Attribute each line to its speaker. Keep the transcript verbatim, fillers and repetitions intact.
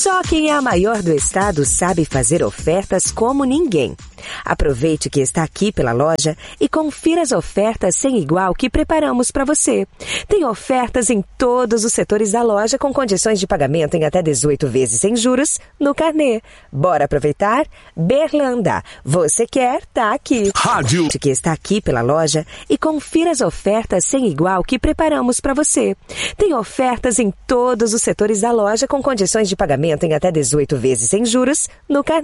Speaker 1: Só quem é a maior do estado sabe fazer ofertas como ninguém. Aproveite que está aqui pela loja e confira as ofertas sem igual que preparamos para você. Tem ofertas em todos os setores da loja com condições de pagamento em até dezoito vezes sem juros no carnê. Bora aproveitar? Berlanda, você quer, tá aqui.
Speaker 2: Rádio
Speaker 1: que está aqui pela loja e confira as ofertas sem igual que preparamos para você. Tem ofertas em todos os setores da loja com condições de pagamento em até dezoito vezes sem juros no carnê.